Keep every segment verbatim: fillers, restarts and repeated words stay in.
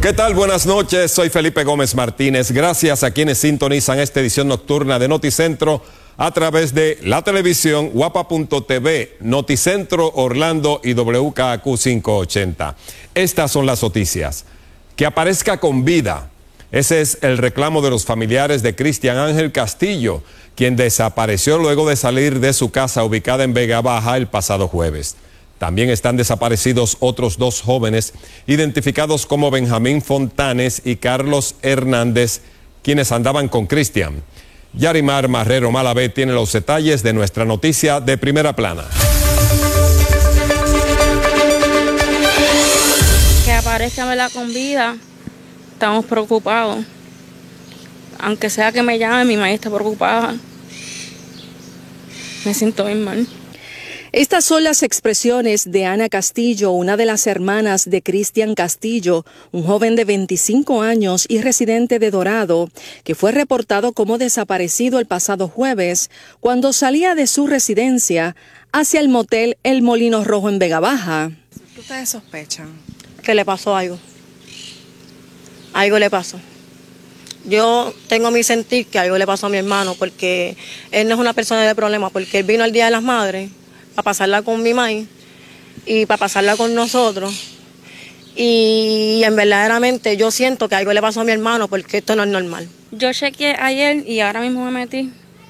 ¿Qué tal? Buenas noches, soy Felipe Gómez Martínez. Gracias a quienes sintonizan esta edición nocturna de Noticentro a través de la televisión, guapa punto t v, Noticentro Orlando y W K A Q quinientos ochenta. Estas son las noticias. Que aparezca con vida. Ese es el reclamo de los familiares de Cristian Ángel Castillo, quien desapareció luego de salir de su casa ubicada en Vega Baja el pasado jueves. También están desaparecidos otros dos jóvenes, identificados como Benjamín Fontanes y Carlos Hernández, quienes andaban con Cristian. Yarimar Marrero Malavé tiene los detalles de nuestra noticia de primera plana. Que aparezca ¿verdad? Con vida, estamos preocupados. Aunque sea que me llame, mi madre está preocupada. Me siento bien mal. Estas son las expresiones de Ana Castillo, una de las hermanas de Cristian Castillo, un joven de veinticinco años y residente de Dorado, que fue reportado como desaparecido el pasado jueves cuando salía de su residencia hacia el motel El Molino Rojo en Vega Baja. ¿Qué ustedes sospechan? Que le pasó algo. Algo le pasó. Yo tengo mi sentir que algo le pasó a mi hermano porque él no es una persona de problema, porque él vino al Día de las Madres para pasarla con mi mamá y para pasarla con nosotros. Y en verdaderamente yo siento que algo le pasó a mi hermano porque esto no es normal. Yo chequeé ayer y ahora mismo me metí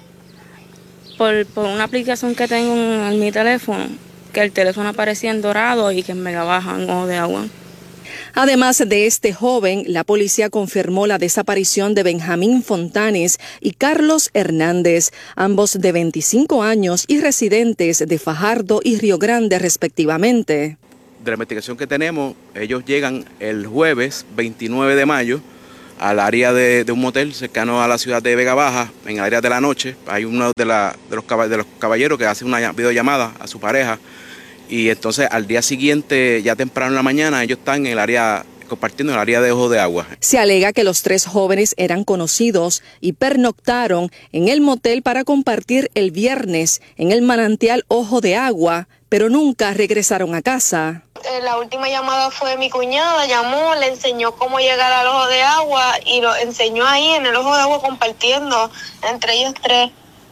por, por una aplicación que tengo en, en mi teléfono, que el teléfono aparecía en Dorado y que en Vega Baja, en Ojo de Agua. Además de este joven, la policía confirmó la desaparición de Benjamín Fontanes y Carlos Hernández, ambos de veinticinco años y residentes de Fajardo y Río Grande respectivamente. De la investigación que tenemos, ellos llegan el jueves veintinueve de mayo al área de, de un motel cercano a la ciudad de Vega Baja, en el área de la noche. Hay uno de, la, de, los, de los caballeros que hace una videollamada a su pareja. Y entonces al día siguiente, ya temprano en la mañana, ellos están en el área, compartiendo en el área de Ojo de Agua. Se alega que los tres jóvenes eran conocidos y pernoctaron en el motel para compartir el viernes en el manantial Ojo de Agua, pero nunca regresaron a casa. La última llamada fue mi cuñada, llamó, le enseñó cómo llegar al Ojo de Agua y lo enseñó ahí en el Ojo de Agua compartiendo entre ellos tres.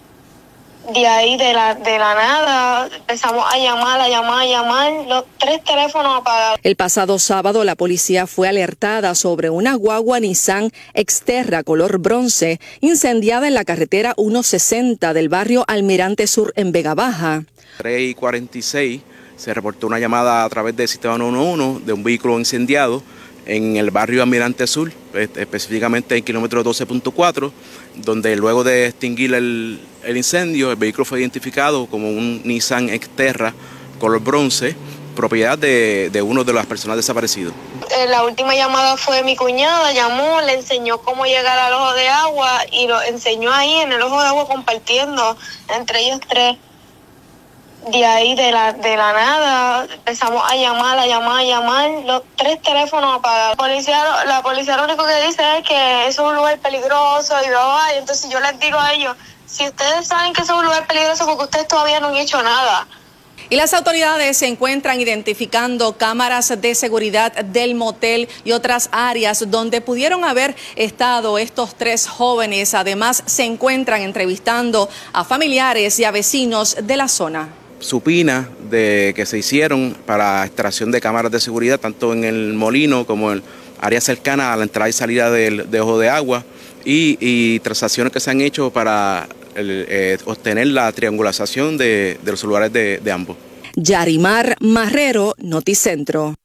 De ahí, de la, de la nada, empezamos a llamar, a llamar, a llamar, los tres teléfonos apagados. El pasado sábado, la policía fue alertada sobre una guagua Nissan Xterra color bronce incendiada en la carretera ciento sesenta del barrio Almirante Sur en Vega Baja. tres y cuarenta y seis se reportó una llamada a través del sistema nueve uno uno de un vehículo incendiado en el barrio Almirante Sur, específicamente en kilómetro doce punto cuatro, donde luego de extinguir el, el incendio, el vehículo fue identificado como un Nissan Xterra color bronce, propiedad de, de uno de las personas desaparecidos. La última llamada fue mi cuñada, llamó, le enseñó cómo llegar al Ojo de Agua y lo enseñó ahí en el Ojo de Agua compartiendo entre ellos tres. De ahí, de la, de la nada, empezamos a llamar, a llamar, a llamar, los tres teléfonos apagados. La policía, la policía lo único que dice es que es un lugar peligroso y va, y entonces yo les digo a ellos, si ustedes saben que es un lugar peligroso porque ustedes todavía no han hecho nada. Y las autoridades se encuentran identificando cámaras de seguridad del motel y otras áreas donde pudieron haber estado estos tres jóvenes. Además, se encuentran entrevistando a familiares y a vecinos de la zona. Supina de que se hicieron para extracción de cámaras de seguridad, tanto en el molino como en área cercana a la entrada y salida de, de Ojo de Agua, y, y transacciones que se han hecho para el, eh, obtener la triangulación de, de los celulares de, de ambos. Yarimar Marrero, Noticentro.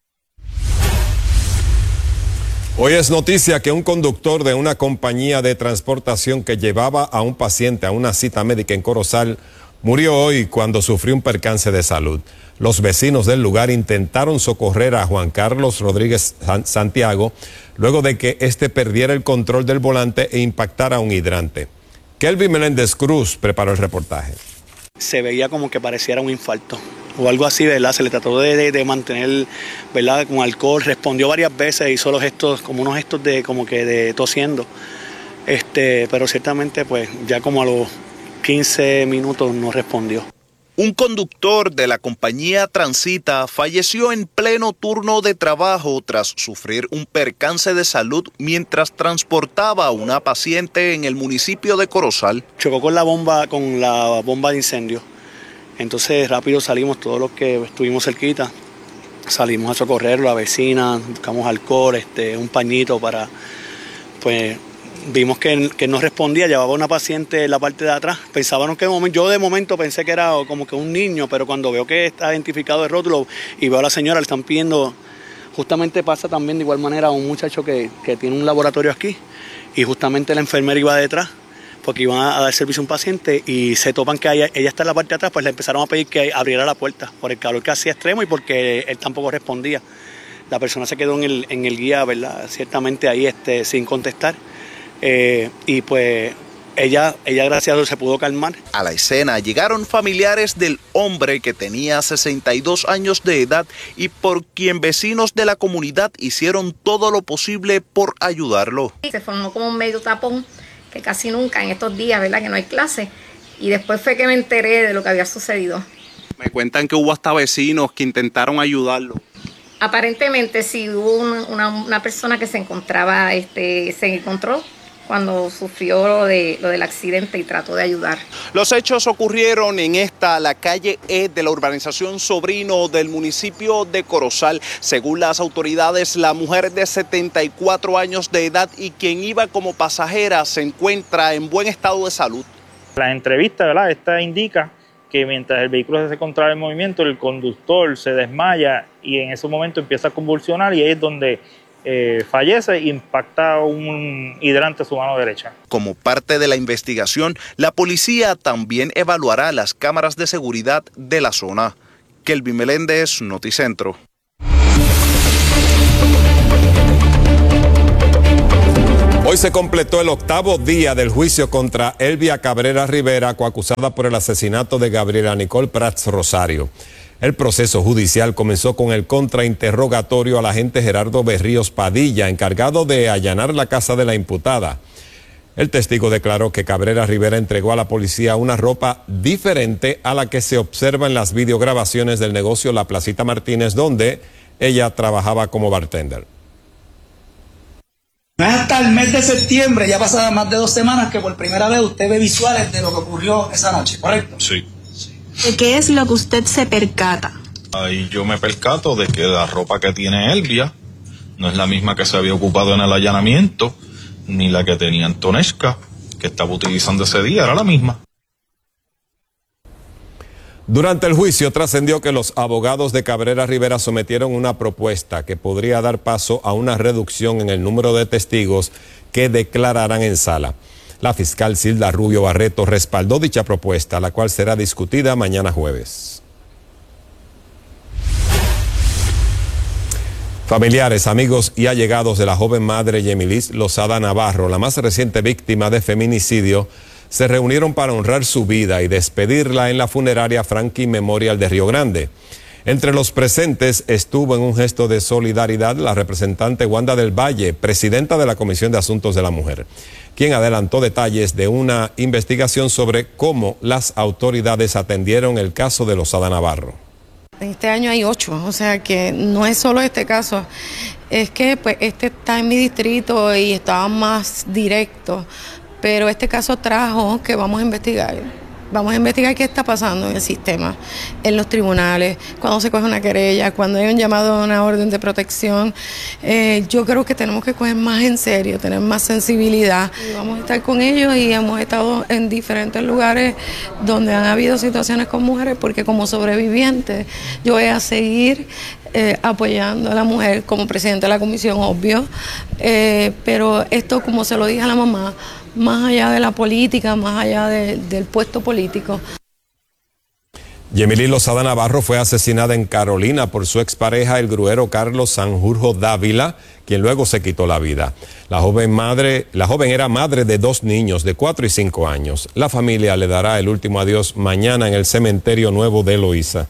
Hoy es noticia que un conductor de una compañía de transportación que llevaba a un paciente a una cita médica en Corozal murió hoy cuando sufrió un percance de salud. Los vecinos del lugar intentaron socorrer a Juan Carlos Rodríguez Santiago luego de que éste perdiera el control del volante e impactara a un hidrante. Kelvin Meléndez Cruz preparó el reportaje. Se veía como que pareciera un infarto o algo así, ¿verdad? Se le trató de, de, de mantener, ¿verdad?, con alcohol. Respondió varias veces, hizo los gestos, como unos gestos de como que de tosiendo. Este, pero ciertamente, pues, ya como a los quince minutos no respondió. Un conductor de la compañía Transita falleció en pleno turno de trabajo tras sufrir un percance de salud mientras transportaba a una paciente en el municipio de Corozal. Chocó con la bomba, con la bomba de incendio. Entonces rápido salimos, todos los que estuvimos cerquita, salimos a socorrerlo, la vecina, buscamos alcohol, este, un pañito para, pues... Vimos que, que no respondía, llevaba una paciente en la parte de atrás. Pensábamos que de momento, yo de momento pensé que era como que un niño, pero cuando veo que está identificado el rótulo y veo a la señora, le están pidiendo, justamente pasa también de igual manera a un muchacho que, que tiene un laboratorio aquí y justamente la enfermera iba detrás porque iban a dar servicio a un paciente y se topan que ella, ella está en la parte de atrás, pues le empezaron a pedir que abriera la puerta por el calor que hacía extremo y porque él tampoco respondía. La persona se quedó en el, en el guía, ¿verdad? Ciertamente ahí este, sin contestar. Eh, y pues ella, ella gracias a Dios se pudo calmar. A la escena llegaron familiares del hombre que tenía sesenta y dos años de edad y por quien vecinos de la comunidad hicieron todo lo posible por ayudarlo. Se formó como un medio tapón que casi nunca en estos días, ¿verdad? Que no hay clase. Y después fue que me enteré de lo que había sucedido. Me cuentan que hubo hasta vecinos que intentaron ayudarlo. Aparentemente sí, hubo una, una, una persona que se encontraba, este, se encontró cuando sufrió lo, de, lo del accidente y trató de ayudar. Los hechos ocurrieron en esta, la calle E de la urbanización Sobrino del municipio de Corozal. Según las autoridades, la mujer de setenta y cuatro años de edad y quien iba como pasajera se encuentra en buen estado de salud. La entrevista, ¿verdad? Esta indica que mientras el vehículo se encontraba en movimiento, el conductor se desmaya y en ese momento empieza a convulsionar y ahí es donde Eh, fallece e impacta un hidrante a su mano derecha. Como parte de la investigación, la policía también evaluará las cámaras de seguridad de la zona. Kelvin Meléndez, Noticentro. Hoy se completó el octavo día del juicio contra Elvia Cabrera Rivera, coacusada por el asesinato de Gabriela Nicole Prats Rosario. El proceso judicial comenzó con el contrainterrogatorio al agente Gerardo Berríos Padilla, encargado de allanar la casa de la imputada. El testigo declaró que Cabrera Rivera entregó a la policía una ropa diferente a la que se observa en las videograbaciones del negocio La Placita Martínez, donde ella trabajaba como bartender. No es hasta el mes de septiembre, ya pasadas más de dos semanas, que por primera vez usted ve visuales de lo que ocurrió esa noche, ¿correcto? Sí. ¿De qué es lo que usted se percata? Ahí yo me percato de que la ropa que tiene Elvia no es la misma que se había ocupado en el allanamiento, ni la que tenía Antonesca, que estaba utilizando ese día, era la misma. Durante el juicio trascendió que los abogados de Cabrera Rivera sometieron una propuesta que podría dar paso a una reducción en el número de testigos que declararán en sala. La fiscal Silda Rubio Barreto respaldó dicha propuesta, la cual será discutida mañana jueves. Familiares, amigos y allegados de la joven madre Yemilis Lozada Navarro, la más reciente víctima de feminicidio, se reunieron para honrar su vida y despedirla en la funeraria Franklin Memorial de Río Grande. Entre los presentes estuvo en un gesto de solidaridad la representante Wanda del Valle, presidenta de la Comisión de Asuntos de la Mujer, quien adelantó detalles de una investigación sobre cómo las autoridades atendieron el caso de Lozada Navarro. Este año hay ocho, o sea que no es solo este caso, es que pues este está en mi distrito y estaba más directo, pero este caso trajo que vamos a investigar. Vamos a investigar qué está pasando en el sistema, en los tribunales, cuando se coge una querella, cuando hay un llamado a una orden de protección. Eh, yo creo que tenemos que coger más en serio, tener más sensibilidad. Y vamos a estar con ellos y hemos estado en diferentes lugares donde han habido situaciones con mujeres, porque como sobreviviente yo voy a seguir eh, apoyando a la mujer como presidente de la comisión, obvio, eh, pero esto, como se lo dije a la mamá, más allá de la política, más allá de, del puesto político. Yemilis Lozada Navarro fue asesinada en Carolina por su expareja, el gruero Carlos Sanjurjo Dávila, quien luego se quitó la vida. La joven madre, la joven era madre de dos niños de cuatro y cinco años. La familia le dará el último adiós mañana en el cementerio nuevo de Loíza.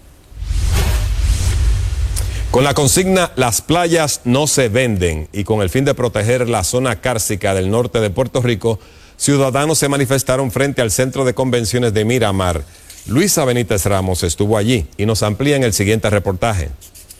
Con la consigna "Las playas no se venden" y con el fin de proteger la zona cárcica del norte de Puerto Rico, ciudadanos se manifestaron frente al centro de convenciones de Miramar. Luisa Benítez Ramos estuvo allí y nos amplía en el siguiente reportaje.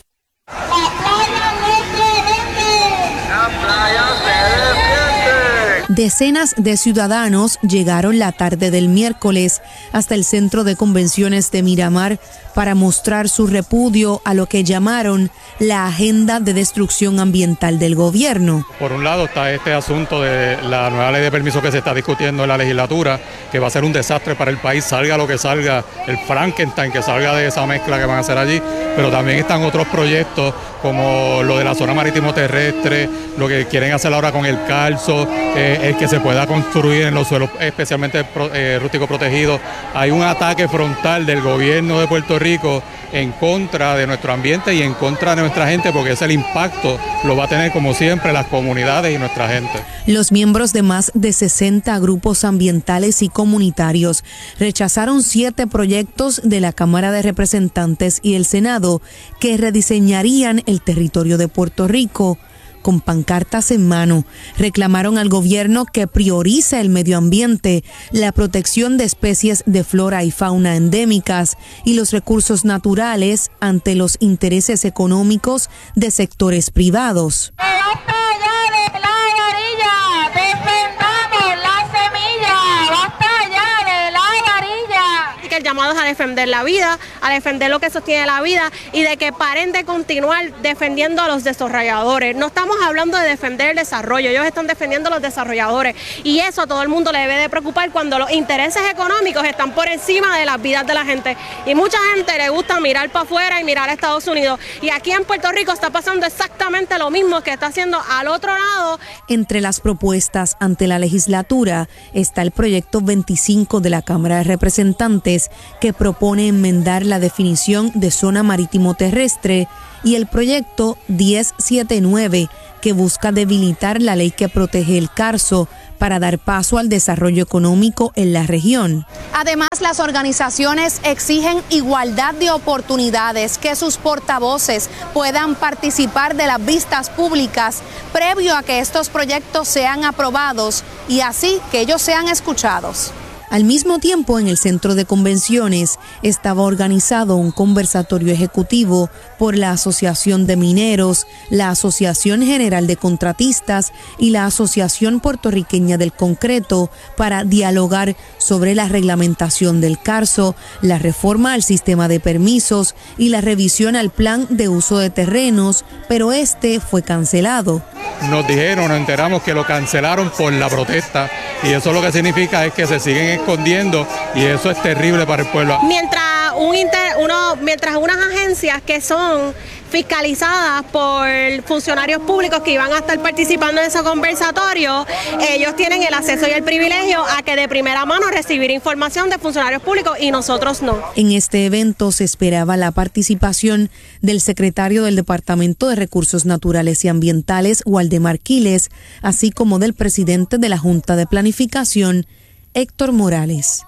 Decenas de ciudadanos llegaron la tarde del miércoles hasta el centro de convenciones de Miramar para mostrar su repudio a lo que llamaron la agenda de destrucción ambiental del gobierno. Por un lado está este asunto de la nueva ley de permiso que se está discutiendo en la legislatura, que va a ser un desastre para el país, salga lo que salga, el Frankenstein que salga de esa mezcla que van a hacer allí, pero también están otros proyectos como lo de la zona marítimo terrestre, lo que quieren hacer ahora con el Carso, eh, el que se pueda construir en los suelos especialmente eh, rústicos protegidos. Hay un ataque frontal del gobierno de Puerto Rico en contra de nuestro ambiente y en contra de nuestra gente, porque ese el impacto lo va a tener como siempre las comunidades y nuestra gente. Los miembros de más de sesenta grupos ambientales y comunitarios rechazaron siete proyectos de la Cámara de Representantes y el Senado que rediseñarían el territorio de Puerto Rico. Con pancartas en mano, reclamaron al gobierno que priorice el medio ambiente, la protección de especies de flora y fauna endémicas y los recursos naturales ante los intereses económicos de sectores privados. ¡Basta ya de la garilla! ¡Defendamos la semilla! ¡Basta ya de la garilla! Que el llamado es a defender la vida, a defender lo que sostiene la vida y de que paren de continuar defendiendo a los desarrolladores. No estamos hablando de defender el desarrollo, ellos están defendiendo a los desarrolladores y eso a todo el mundo le debe de preocupar cuando los intereses económicos están por encima de las vidas de la gente. Y mucha gente le gusta mirar para afuera y mirar a Estados Unidos. Y aquí en Puerto Rico está pasando exactamente lo mismo que está haciendo al otro lado. Entre las propuestas ante la legislatura está el proyecto veinticinco de la Cámara de Representantes, que propone enmendar la definición de zona marítimo terrestre, y el proyecto diez setenta y nueve, que busca debilitar la ley que protege el Carso para dar paso al desarrollo económico en la región. Además, las organizaciones exigen igualdad de oportunidades, que sus portavoces puedan participar de las vistas públicas previo a que estos proyectos sean aprobados y así que ellos sean escuchados. Al mismo tiempo, en el centro de convenciones estaba organizado un conversatorio ejecutivo por la Asociación de Mineros, la Asociación General de Contratistas y la Asociación Puertorriqueña del Concreto para dialogar sobre la reglamentación del Carso, la reforma al sistema de permisos y la revisión al plan de uso de terrenos, pero este fue cancelado. Nos dijeron, nos enteramos que lo cancelaron por la protesta y eso lo que significa es que se siguen escondiendo y eso es terrible para el pueblo. Mientras, un inter, uno, mientras unas agencias que son fiscalizadas por funcionarios públicos que iban a estar participando en ese conversatorio, ellos tienen el acceso y el privilegio a que de primera mano recibir información de funcionarios públicos y nosotros no. En este evento se esperaba la participación del secretario del Departamento de Recursos Naturales y Ambientales, Waldemar Quiles, así como del presidente de la Junta de Planificación, Héctor Morales.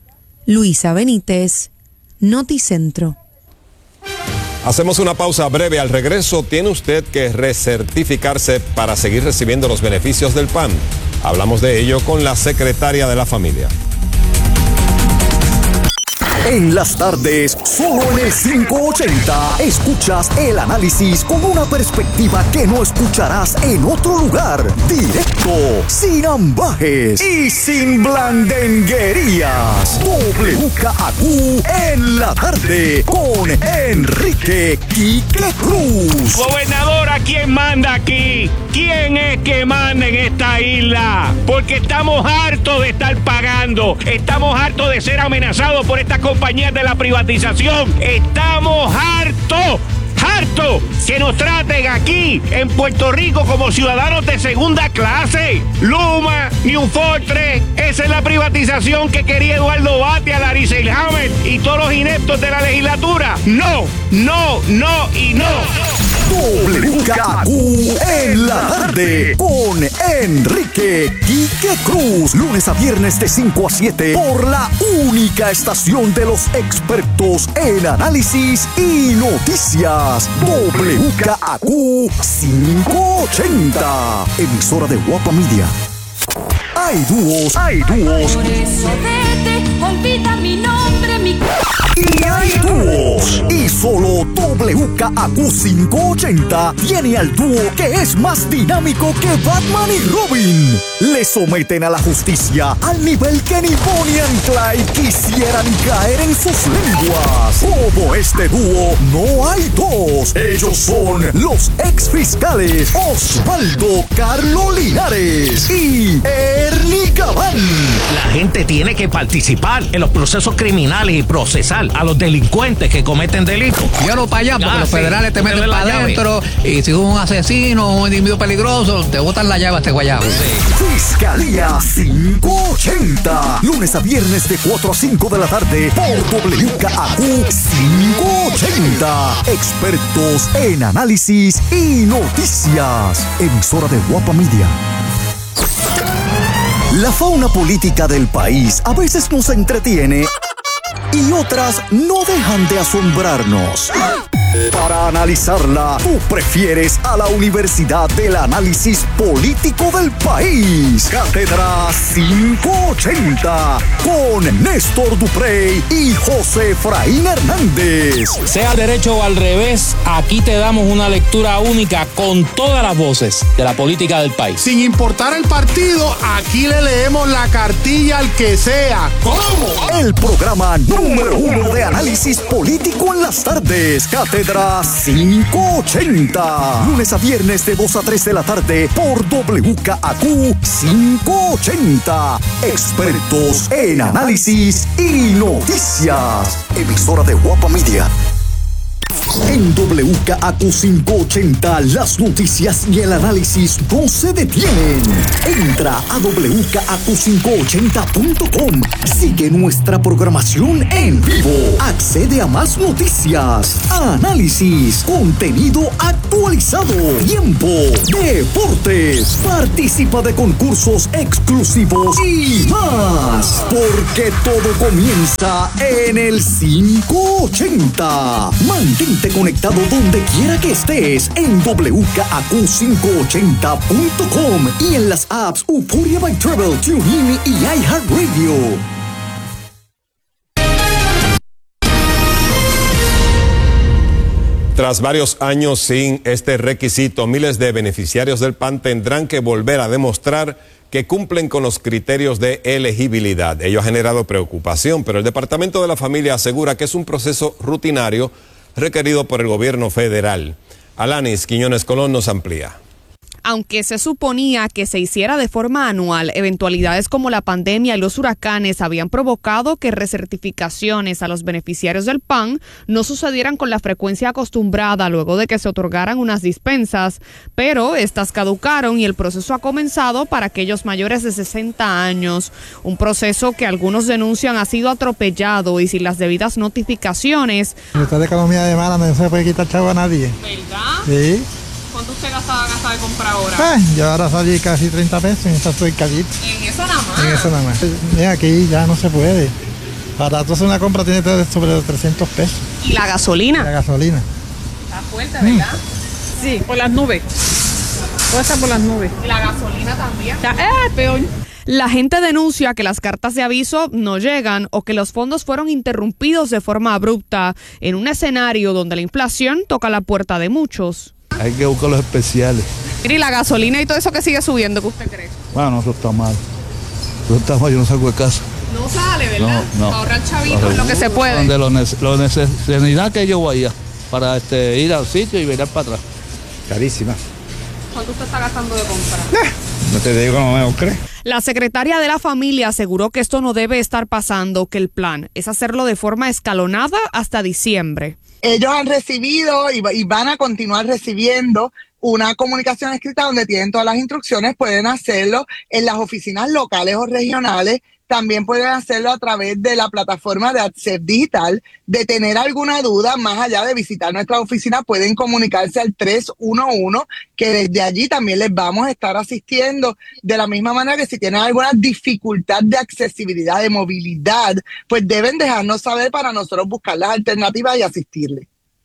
Luisa Benítez, Noticentro. Hacemos una pausa breve. Al regreso, tiene usted que recertificarse para seguir recibiendo los beneficios del P A N. Hablamos de ello con la secretaria de la Familia. En las tardes, solo en el quinientos ochenta, escuchas el análisis con una perspectiva que no escucharás en otro lugar. Directo, sin ambajes y sin blandenguerías. W K A Q en la tarde con Enrique Quique Cruz. Gobernadora, ¿quién manda aquí? ¿Quién es que manda en esta isla? Porque estamos hartos de estar pagando. Estamos hartos de ser amenazados por esta compañías de la privatización. Estamos hartos, hartos que nos traten aquí en Puerto Rico como ciudadanos de segunda clase. Luma, Newfortress, esa es la privatización que quería Eduardo Batia, Larry Selhammer y todos los ineptos de la legislatura. No, no, no y no. W K A Q en la tarde con Enrique Quique Cruz. Lunes a viernes de cinco a siete por la única estación de los expertos en análisis y noticias. W K A Q quinientos ochenta. Emisora de Guapa Media. Hay dúos, hay dúos. Por eso vete, olvida mi nombre, mi Y hay dúos. Y solo W K A Q quinientos ochenta tiene al dúo que es más dinámico que Batman y Robin. Le someten a la justicia al nivel que ni Bonnie and Clyde quisieran caer en sus lenguas. Como este dúo, no hay dos. Ellos son los ex fiscales Osvaldo Carlo Linares y Ernie Gabán. La gente tiene que participar en los procesos criminales y procesar a los delincuentes que cometen delitos. Llévalo para allá, porque Ah, los sí, federales te meten la para llave. adentro y si es un asesino o un individuo peligroso, te botan la llave a este guayabo. Fiscalía quinientos ochenta. Lunes a viernes de cuatro a cinco de la tarde por W K A Q quinientos ochenta. Expertos en análisis y noticias. Emisora de Guapa Media. La fauna política del país a veces nos entretiene y otras no dejan de asombrarnos. Para analizarla, tú prefieres a la Universidad del Análisis Político del País. Cátedra quinientos ochenta con Néstor Duprey y José Efraín Hernández. Sea al derecho o al revés, aquí te damos una lectura única con todas las voces de la política del país. Sin importar el partido, aquí le leemos la cartilla al que sea. ¿Cómo? El programa número uno de análisis político en las tardes. Cátedra quinientos ochenta. Lunes a viernes de dos a tres de la tarde por W K A Q quinientos ochenta. Expertos en análisis y noticias. Emisora de Guapa Media. En W K A Q quinientos ochenta las noticias y el análisis no se detienen. Entra a w k a q quinientos ochenta punto com. Sigue nuestra programación en vivo. Accede a más noticias, análisis, contenido actualizado, tiempo, deportes. Participa de concursos exclusivos y más. Porque todo comienza en el quinientos ochenta. Mantente conectado donde quiera que estés en w k a q quinientos ochenta punto com y en las apps Euphoria by Travel, TuneIn y iHeartRadio. Tras varios años sin este requisito, miles de beneficiarios del P A N tendrán que volver a demostrar que cumplen con los criterios de elegibilidad. Ello ha generado preocupación, pero el Departamento de la Familia asegura que es un proceso rutinario requerido por el gobierno federal. Alanis Quiñones Colón nos amplía. Aunque se suponía que se hiciera de forma anual, eventualidades como la pandemia y los huracanes habían provocado que recertificaciones a los beneficiarios del P A N no sucedieran con la frecuencia acostumbrada luego de que se otorgaran unas dispensas, pero estas caducaron y el proceso ha comenzado para aquellos mayores de sesenta años, un proceso que algunos denuncian ha sido atropellado y sin las debidas notificaciones. Esta economía de mala no se puede quitar chavo a nadie. ¿Verdad? Sí. ¿Cuánto usted gasta, gasta de compra ahora? Eh, yo ahora salí casi treinta pesos en esta suelcadita. ¿En eso nada más? En eso nada más. Mira, aquí ya no se puede. Para tú hacer una compra tienes que sobre los trescientos pesos. ¿Y la gasolina? La gasolina. Está fuerte, ¿verdad? Mm. Sí, por las nubes. Todo está por las nubes. ¿Y la gasolina también? Está, eh, peor. La gente denuncia que las cartas de aviso no llegan o que los fondos fueron interrumpidos de forma abrupta en un escenario donde la inflación toca la puerta de muchos. Hay que buscar los especiales. ¿Y la gasolina y todo eso que sigue subiendo, qué usted cree? Bueno, eso está mal. Eso está mal, yo no salgo de casa. No sale, ¿verdad? No, no. Ahorrar chavitos lo que se puede. Donde lo, nece lo necesidad que yo vaya para este, ir al sitio y virar para atrás. Carísima. ¿Cuánto usted está gastando de compra? Eh, no te digo, no me lo crees. La secretaria de la Familia aseguró que esto no debe estar pasando, que el plan es hacerlo de forma escalonada hasta diciembre. Ellos han recibido y, y van a continuar recibiendo una comunicación escrita donde tienen todas las instrucciones, pueden hacerlo en las oficinas locales o regionales, también pueden hacerlo a través de la plataforma de Access Digital. De tener alguna duda, más allá de visitar nuestra oficina, pueden comunicarse al tres uno uno, que desde allí también les vamos a estar asistiendo, de la misma manera que si tienen alguna dificultad de accesibilidad, de movilidad, pues deben dejarnos saber para nosotros buscar las alternativas y asistirles.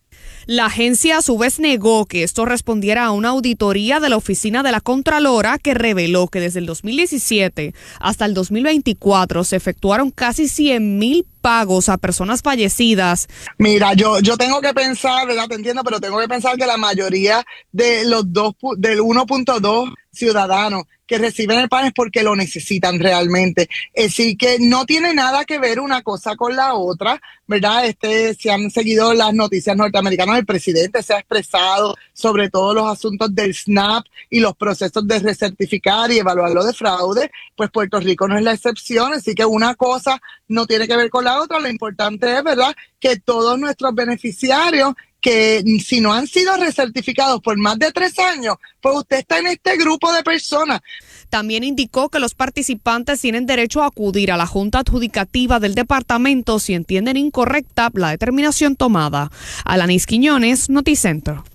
La agencia a su vez negó que esto respondiera a una auditoría de la Oficina de la Contralora que reveló que desde el dos mil diecisiete hasta el dos mil veinticuatro se efectuaron casi cien mil pagos a personas fallecidas. Mira, yo, yo tengo que pensar, ¿verdad? Te entiendo, pero tengo que pensar que la mayoría de los dos, del uno punto dos ciudadanos que reciben el PAN es porque lo necesitan realmente. Es decir, que no tiene nada que ver una cosa con la otra, ¿verdad? Este, si han seguido las noticias norteamericanas, el presidente se ha expresado sobre todos los asuntos del SNAP y los procesos de recertificar y evaluarlo de fraude, pues Puerto Rico no es la excepción, así que una cosa no tiene que ver con la otra. Lo importante es, ¿verdad?, que todos nuestros beneficiarios que si no han sido recertificados por más de tres años, pues usted está en este grupo de personas. También indicó que los participantes tienen derecho a acudir a la Junta Adjudicativa del Departamento si entienden incorrecta la determinación tomada. Alanis Quiñones, Noticentro.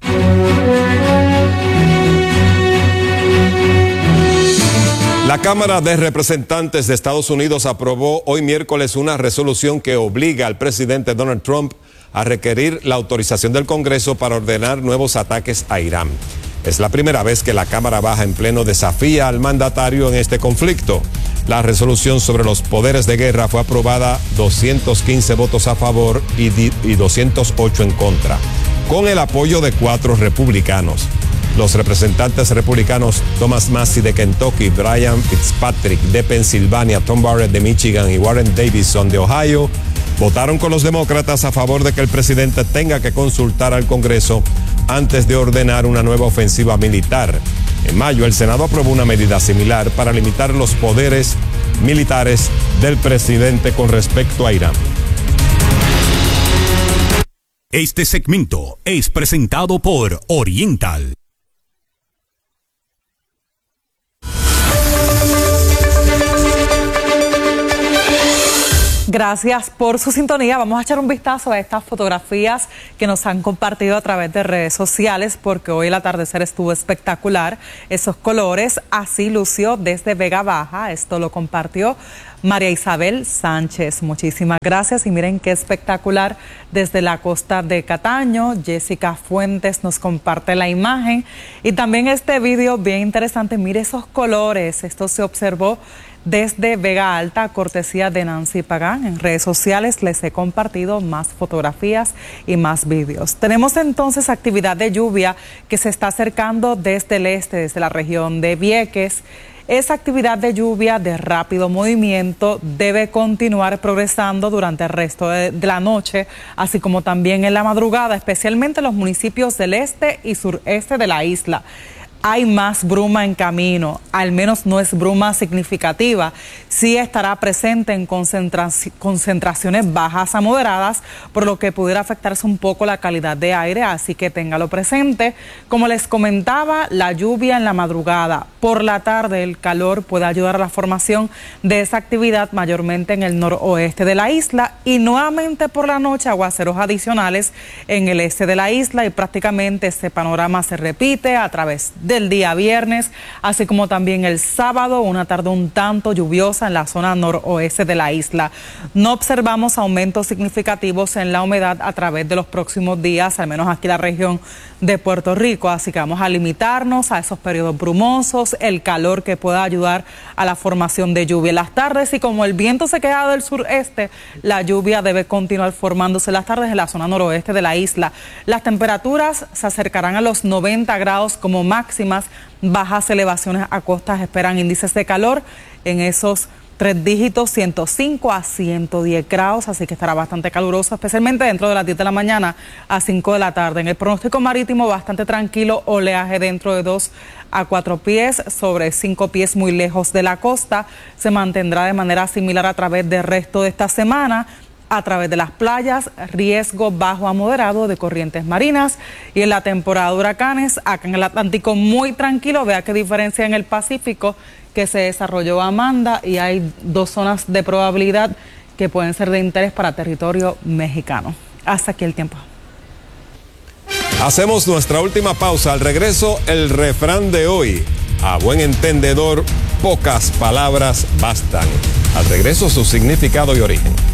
La Cámara de Representantes de Estados Unidos aprobó hoy miércoles una resolución que obliga al presidente Donald Trump a requerir la autorización del Congreso para ordenar nuevos ataques a Irán. Es la primera vez que la Cámara Baja en pleno desafía al mandatario en este conflicto. La resolución sobre los poderes de guerra fue aprobada doscientos quince votos a favor y, y doscientos ocho en contra, con el apoyo de cuatro republicanos. Los representantes republicanos Thomas Massie de Kentucky, Brian Fitzpatrick de Pensilvania, Tom Barrett de Michigan y Warren Davidson de Ohio votaron con los demócratas a favor de que el presidente tenga que consultar al Congreso antes de ordenar una nueva ofensiva militar. En mayo, el Senado aprobó una medida similar para limitar los poderes militares del presidente con respecto a Irán. Este segmento es presentado por Oriental. Gracias por su sintonía. Vamos a echar un vistazo a estas fotografías que nos han compartido a través de redes sociales, porque hoy el atardecer estuvo espectacular. Esos colores, así lució desde Vega Baja. Esto lo compartió María Isabel Sánchez. Muchísimas gracias y miren qué espectacular desde la costa de Cataño. Jessica Fuentes nos comparte la imagen y también este video bien interesante. Mire esos colores. Esto se observó desde Vega Alta, cortesía de Nancy Pagán. En redes sociales les he compartido más fotografías y más vídeos. Tenemos entonces actividad de lluvia que se está acercando desde el este, desde la región de Vieques. Esa actividad de lluvia de rápido movimiento debe continuar progresando durante el resto de, de la noche, así como también en la madrugada, especialmente en los municipios del este y sureste de la isla. Hay más bruma en camino, al menos no es bruma significativa. Sí estará presente en concentraci- concentraciones bajas a moderadas, por lo que pudiera afectarse un poco la calidad de aire, así que téngalo presente. Como les comentaba, la lluvia en la madrugada. Por la tarde el calor puede ayudar a la formación de esa actividad, mayormente en el noroeste de la isla, y nuevamente por la noche aguaceros adicionales en el este de la isla, y prácticamente este panorama se repite a través de del día viernes, así como también el sábado, una tarde un tanto lluviosa en la zona noroeste de la isla. No observamos aumentos significativos en la humedad a través de los próximos días, al menos aquí en la región de Puerto Rico, así que vamos a limitarnos a esos periodos brumosos, el calor que pueda ayudar a la formación de lluvia en las tardes, y como el viento se queda del sureste, la lluvia debe continuar formándose en las tardes en la zona noroeste de la isla. Las temperaturas se acercarán a los noventa grados como máximo. Bajas elevaciones a costas esperan índices de calor en esos tres dígitos, ciento cinco a ciento diez grados, así que estará bastante caluroso, especialmente dentro de las diez de la mañana a cinco de la tarde. En el pronóstico marítimo, bastante tranquilo, oleaje dentro de dos a cuatro pies, sobre cinco pies muy lejos de la costa. Se mantendrá de manera similar a través del resto de esta semana. A través de las playas, riesgo bajo a moderado de corrientes marinas, y en la temporada de huracanes, acá en el Atlántico muy tranquilo. Vea qué diferencia en el Pacífico, que se desarrolló Amanda, y hay dos zonas de probabilidad que pueden ser de interés para territorio mexicano. Hasta aquí el tiempo. Hacemos nuestra última pausa. Al regreso, el refrán de hoy: a buen entendedor, pocas palabras bastan. Al regreso, su significado y origen.